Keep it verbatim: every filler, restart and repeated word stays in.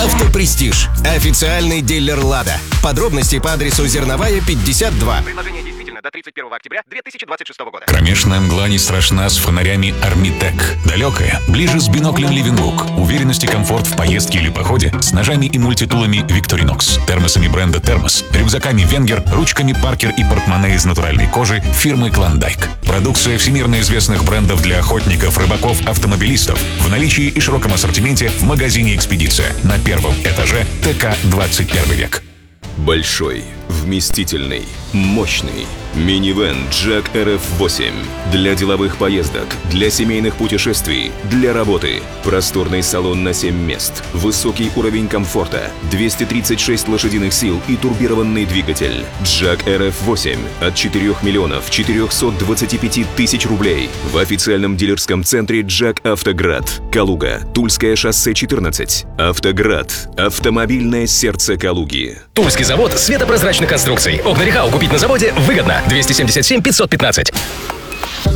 Автопрестиж. Официальный дилер «Лада». Подробности по адресу Зерновая, пятьдесят два. Предложение действительно до тридцать первого октября две тысячи двадцать шестого года. Кромешная мгла не страшна с фонарями Армитек. Далекая, ближе с биноклем Living. Уверенность и комфорт в поездке или походе с ножами и мультитулами Victorinox, термосами бренда Термос, рюкзаками Венгер, ручками Паркер и портмоне из натуральной кожи фирмы Клондайк. Продукция всемирно известных брендов для охотников, рыбаков, автомобилистов. В наличии и широком ассортименте в магазине «Экспедиция» на первом этаже ТК двадцать первый век. Большой, вместительный, мощный минивэн Джак эр эф восемь. Для деловых поездок, для семейных путешествий, для работы. Просторный салон на семь мест, высокий уровень комфорта, двести тридцать шесть лошадиных сил и турбированный двигатель. Джак эр эф восемь от четырёх миллионов четырёхсот двадцати пяти тысяч рублей в официальном дилерском центре Джак Автоград. Калуга, Тульское шоссе четырнадцать. Автоград. Автомобильное сердце Калуги. Тульский завод светопрозрачных конструкций. Окна Рехау купить на заводе выгодно. двести семьдесят семь пятьсот пятнадцать.